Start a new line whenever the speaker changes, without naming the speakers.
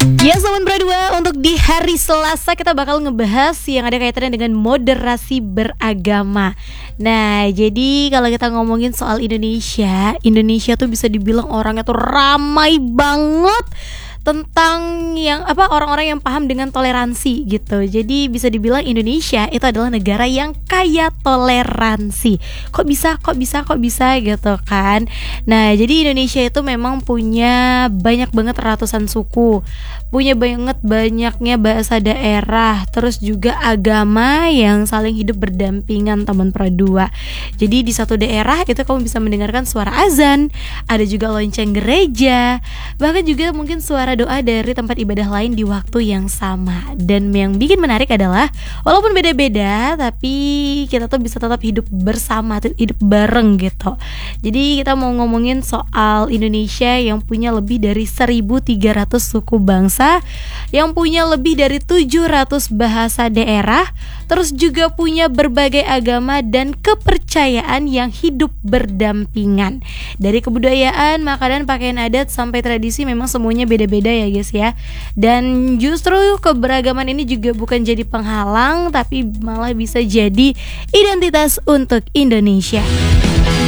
Ya Sobat Pro 2, untuk di hari Selasa kita bakal ngebahas yang ada kaitannya dengan moderasi beragama. Nah, jadi kalau kita ngomongin soal Indonesia tuh bisa dibilang orangnya tuh ramai banget tentang yang orang-orang yang paham dengan toleransi gitu. Jadi bisa dibilang Indonesia itu adalah negara yang kaya toleransi. Kok bisa gitu kan. Nah, jadi Indonesia itu memang punya banyak banget ratusan suku, punya banyaknya bahasa daerah, terus juga agama yang saling hidup berdampingan teman Pro 2. Jadi di satu daerah itu kamu bisa mendengarkan suara azan, ada juga lonceng gereja, bahkan juga mungkin suara doa dari tempat ibadah lain di waktu yang sama. Dan yang bikin menarik adalah walaupun beda-beda, tapi kita tuh bisa tetap hidup bersama, hidup bareng gitu. Jadi kita mau ngomongin soal Indonesia yang punya lebih dari 1.300 suku bangsa, yang punya lebih dari 700 bahasa daerah, terus juga punya berbagai agama dan kepercayaan yang hidup berdampingan. Dari kebudayaan, makanan, pakaian adat sampai tradisi memang semuanya beda-beda ya guys ya. Dan justru keberagaman ini juga bukan jadi penghalang, tapi malah bisa jadi identitas untuk Indonesia.